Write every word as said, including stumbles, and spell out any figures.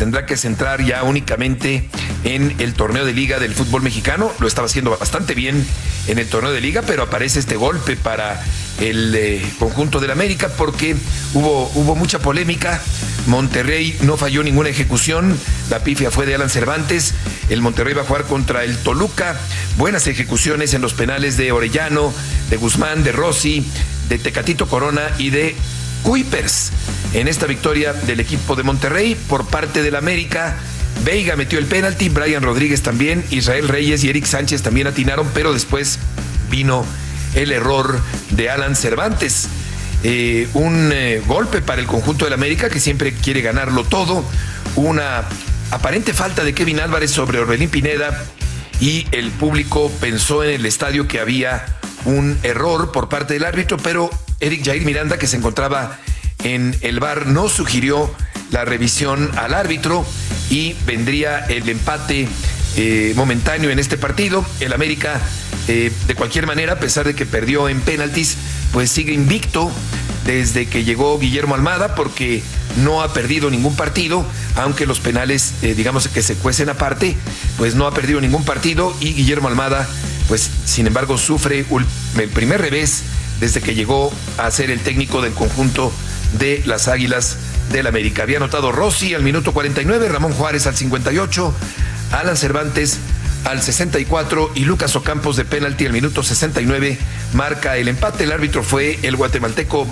tendrá que centrar ya únicamente en el torneo de liga del fútbol mexicano. Lo estaba haciendo bastante bien en el torneo de liga, pero aparece este golpe para el eh, conjunto del América porque hubo, hubo mucha polémica. Monterrey no falló ninguna ejecución, la pifia fue de Alan Cervantes. El Monterrey va a jugar contra el Toluca. Buenas ejecuciones en los penales de Orellano, de Guzmán, de Rossi, de Tecatito Corona y de Kuipers. En esta victoria del equipo de Monterrey por parte del América, Veiga metió el penalti, Brian Rodríguez también, Israel Reyes y Eric Sánchez también atinaron, pero después vino el error de Alan Cervantes. Eh, un eh, golpe para el conjunto del América, que siempre quiere ganarlo todo. Una aparente falta de Kevin Álvarez sobre Orbelín Pineda, y el público pensó en el estadio que había un error por parte del árbitro, pero Eric Jair Miranda, que se encontraba en el V A R, no sugirió la revisión al árbitro y vendría el empate eh, momentáneo en este partido. El América, eh, de cualquier manera, a pesar de que perdió en penaltis, pues sigue invicto desde que llegó Guillermo Almada, porque no ha perdido ningún partido, aunque los penales, eh, digamos que se cuecen aparte, pues no ha perdido ningún partido, y Guillermo Almada, pues sin embargo, sufre el primer revés desde que llegó a ser el técnico del conjunto de las Águilas del América. Había anotado Rossi al minuto cuarenta y nueve, Ramón Juárez al cincuenta y ocho, Alan Cervantes al sesenta y cuatro y Lucas Ocampos de penalti al minuto sesenta y nueve marca el empate. El árbitro fue el guatemalteco